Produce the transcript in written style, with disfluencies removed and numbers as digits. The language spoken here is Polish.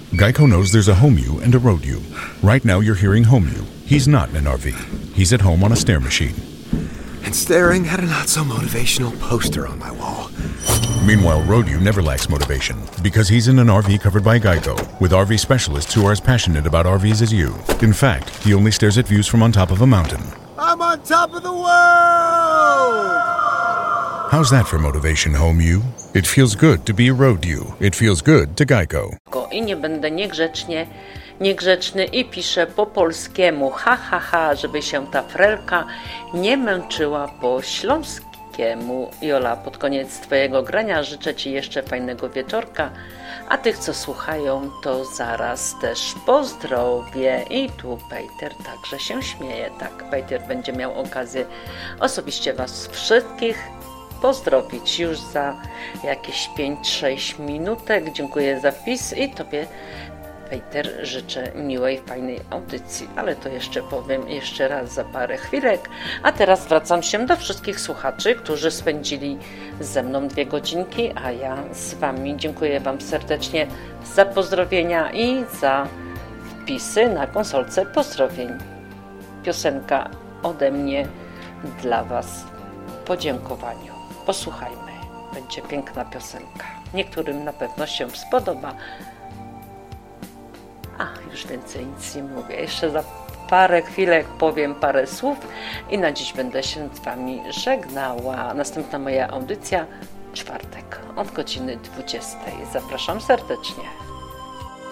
Geico knows there's a home you and a road you. Right now you're hearing home you. He's not in an RV. He's at home on a stair machine. And staring at a not-so-motivational poster on my wall. Meanwhile, Road-U never lacks motivation because he's in an RV covered by Geico, with RV specialists who are as passionate about RVs as you. In fact, he only stares at views from on top of a mountain. I'm on top of the world! How's that for motivation, home you? It feels good to be a Road-U. It feels good to Geico. I nie będę niegrzeczny i piszę po polskiemu, żeby się ta frelka nie męczyła po śląskiemu. Jola, pod koniec twojego grania życzę ci jeszcze fajnego wieczorka, a tych, co słuchają, to zaraz też pozdrowię. I tu Peter także się śmieje. Tak, Peter będzie miał okazję osobiście was wszystkich pozdrowić już za jakieś 5-6 minutek. Dziękuję za wpis i tobie, Peter, życzę miłej, fajnej audycji, ale to jeszcze powiem jeszcze raz za parę chwilek. A teraz zwracam się do wszystkich słuchaczy, którzy spędzili ze mną 2 godzinki, a ja z wami. Dziękuję wam serdecznie za pozdrowienia i za wpisy na konsolce pozdrowień. Piosenka ode mnie dla was w podziękowaniu. Posłuchajmy, będzie piękna piosenka. Niektórym na pewno się spodoba. Już więcej nic nie mówię. Jeszcze za parę chwilek powiem parę słów i na dziś będę się z wami żegnała. Następna moja audycja czwartek od godziny 20. Zapraszam serdecznie.